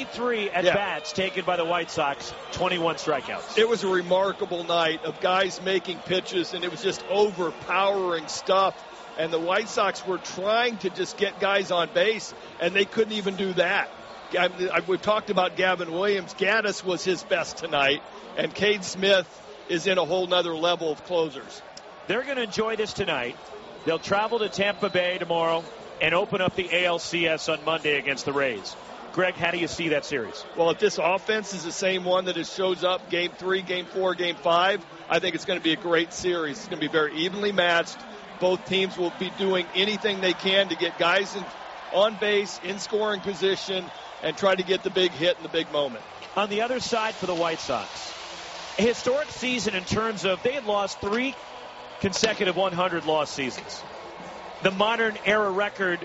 23 at-bats taken by the White Sox, 21 strikeouts. It was a remarkable night of guys making pitches, and it was just overpowering stuff. And the White Sox were trying to just get guys on base, and they couldn't even do that. We've talked about Gavin Williams. Gaddis was his best tonight, and Cade Smith is in a whole nother level of closers. They're going to enjoy this tonight. They'll travel to Tampa Bay tomorrow and open up the ALCS on Monday against the Rays. Greg, how do you see that series? Well, if this offense is the same one that shows up Game 3, Game 4, Game 5, I think it's going to be a great series. It's going to be very evenly matched. Both teams will be doing anything they can to get guys on base, in scoring position, and try to get the big hit in the big moment. On the other side for the White Sox, a historic season in terms of they had lost 3 consecutive 100-loss seasons. The modern era record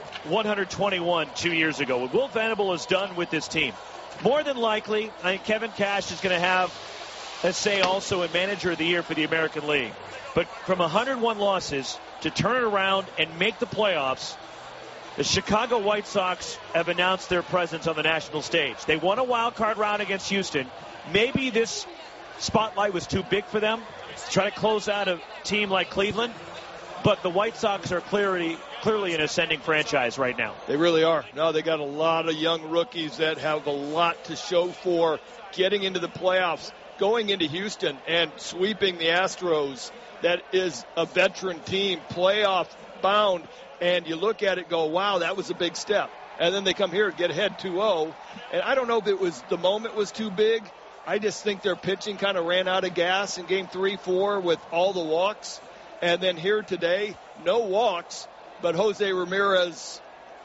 121 2 years ago. What Will Venable has done with this team, more than likely, I think Kevin Cash is going to have a say also in Manager of the Year for the American League. But from 101 losses to turn it around and make the playoffs, the Chicago White Sox have announced their presence on the national stage. They won a wild card round against Houston. Maybe this spotlight was too big for them to try to close out a team like Cleveland. But the White Sox are clearly an ascending franchise right now. They really are. No, they got a lot of young rookies that have a lot to show for getting into the playoffs, going into Houston and sweeping the Astros. That is a veteran team, playoff bound, and you look at it, go, wow, that was a big step. And then they come here and get ahead 2-0. And I don't know if it was the moment was too big. I just think their pitching kind of ran out of gas in Game 3, 4 with all the walks. And then here today, no walks, but Jose Ramirez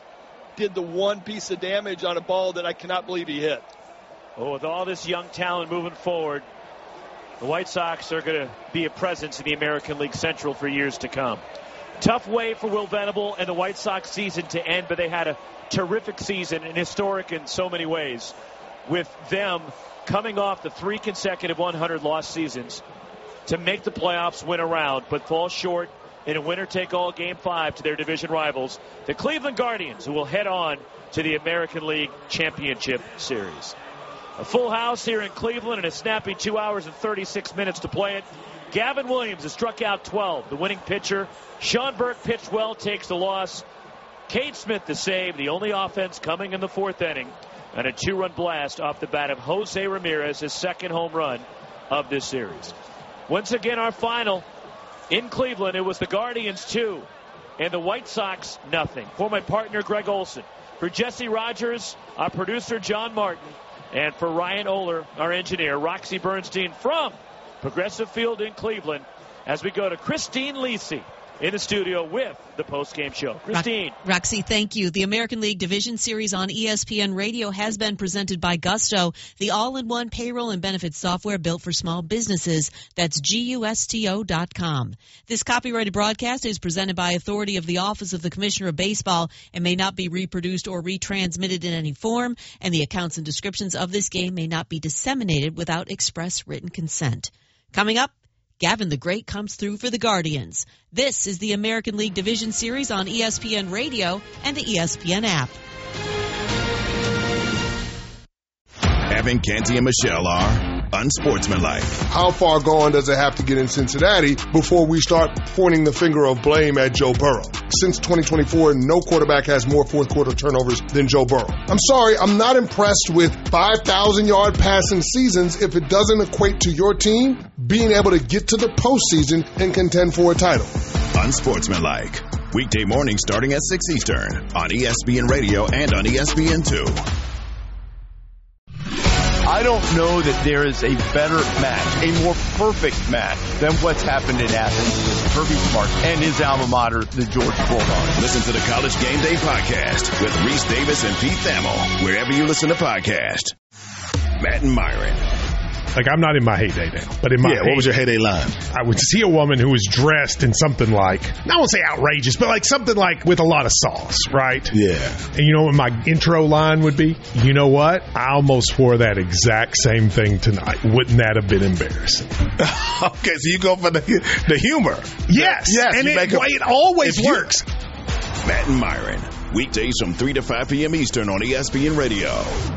did the one piece of damage on a ball that I cannot believe he hit. Well, with all this young talent moving forward, the White Sox are going to be a presence in the American League Central for years to come. Tough way for Will Venable and the White Sox season to end, but they had a terrific season and historic in so many ways, with them coming off the 3 consecutive 100-loss seasons to make the playoffs, win a round, but fall short in a winner-take-all Game 5 to their division rivals, the Cleveland Guardians, who will head on to the American League Championship Series. A full house here in Cleveland and a snappy 2 hours and 36 minutes to play it. Gavin Williams has struck out 12, the winning pitcher. Sean Burke pitched well, takes the loss. Cade Smith the save, the only offense coming in the 4th inning, and a 2-run blast off the bat of Jose Ramirez, his 2nd home run of this series. Once again, our final in Cleveland, it was the Guardians 2 and the White Sox nothing. For my partner, Greg Olson, for Jesse Rogers, our producer, John Martin, and for Ryan Oler, our engineer, Roxy Bernstein from Progressive Field in Cleveland, as we go to Christine Lisi in the studio with the post-game show. Christine. Roxy, thank you. The American League Division Series on ESPN Radio has been presented by Gusto, the all-in-one payroll and benefits software built for small businesses. That's GUSTO.com. This copyrighted broadcast is presented by authority of the Office of the Commissioner of Baseball and may not be reproduced or retransmitted in any form, and the accounts and descriptions of this game may not be disseminated without express written consent. Coming up, Gavin the Great comes through for the Guardians. This is the American League Division Series on ESPN Radio and the ESPN app. Evan, Canty, and Michelle are unsportsmanlike. How far gone does it have to get in Cincinnati before we start pointing the finger of blame at Joe Burrow? Since 2024, no quarterback has more fourth-quarter turnovers than Joe Burrow. I'm sorry, I'm not impressed with 5,000-yard passing seasons if it doesn't equate to your team being able to get to the postseason and contend for a title. Unsportsmanlike. Weekday mornings starting at 6 Eastern on ESPN Radio and on ESPN2. I don't know that there is a better match, a more perfect match than what's happened in Athens with Kirby Smart and his alma mater, the Georgia Bulldogs. Listen to the College Game Day podcast with Reese Davis and Pete Thamel, wherever you listen to podcasts. Matt and Myron. Like, I'm not in my heyday now, but in my heyday, what was your heyday line? I would see a woman who was dressed in something like, I won't say outrageous, but like something like with a lot of sauce, right? Yeah. And you know what my intro line would be? You know what? I almost wore that exact same thing tonight. Wouldn't that have been embarrassing? Okay, so you go for the humor. Yes. And it always works. Matt and Myron, weekdays from 3 to 5 p.m. Eastern on ESPN Radio.